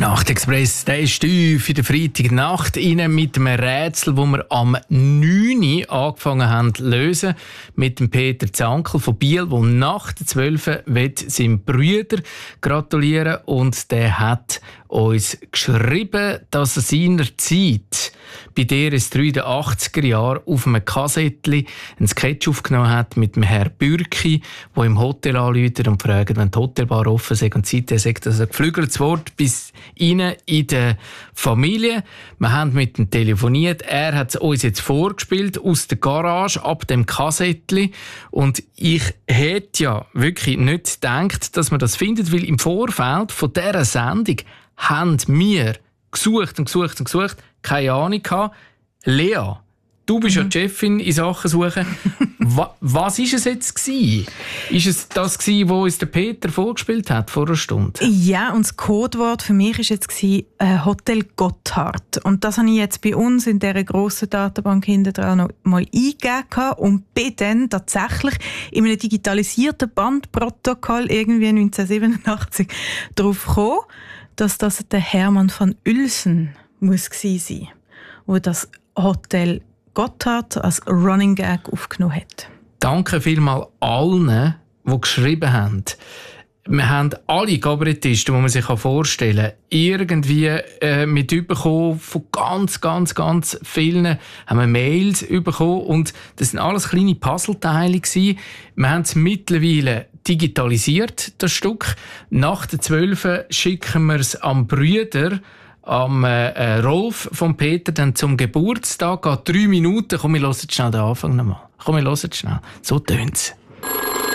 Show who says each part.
Speaker 1: Nachtexpress, der ist tief in der Freitagnacht rein mit einem Rätsel, das wir am 9. Uhr angefangen haben zu lösen. Mit dem Peter Zankel von Biel, der nach der 12. Uhr seinem Bruder gratulieren will. Und der hat uns geschrieben, dass er seinerzeit bei DRS3 in den 80er Jahren auf einem Kassettchen einen Sketch aufgenommen hat mit dem Herrn Bürki, der im Hotel anruft und fragt, wenn die Hotelbar offen ist. Und seitdem sagt er ein geflügeltes Wort bis rein in der Familie. Wir haben mit ihm telefoniert. Er hat es uns jetzt vorgespielt aus der Garage ab dem Kassettchen. Und ich hätte ja wirklich nicht gedacht, dass man das findet, weil im Vorfeld von dieser Sendung haben wir gesucht und gesucht und gesucht, keine Ahnung gehabt. Lea, du bist ja die Chefin in Sachen Suchen. Was war es jetzt gewesen? Ist es das gewesen, was uns der Peter vorgespielt hat vor einer Stunde?
Speaker 2: Ja, und das Codewort für mich war jetzt Hotel Gotthard. Und das habe ich jetzt bei uns in dieser grossen Datenbank hinten dran noch mal eingegeben und bin dann tatsächlich in einem digitalisierten Bandprotokoll irgendwie 1987 darauf gekommen, dass das der Hermann van Uelsen muss gewesen sein, der das Hotel Gotthard als Running Gag aufgenommen hat.
Speaker 1: Danke vielmals allen, die geschrieben haben. Wir haben alle Kabarettisten, die man sich vorstellen kann, irgendwie mitbekommen von ganz vielen. Haben wir Mails bekommen und das sind alles kleine Puzzleteile gewesen. Wir haben es mittlerweile digitalisiert, das Stück. Nach der 12. schicken wir es am Brüder, am Rolf von Peter, dann zum Geburtstag. Geht 3 Minuten. Komm, wir hören schnell den Anfang nochmal. So tönt's.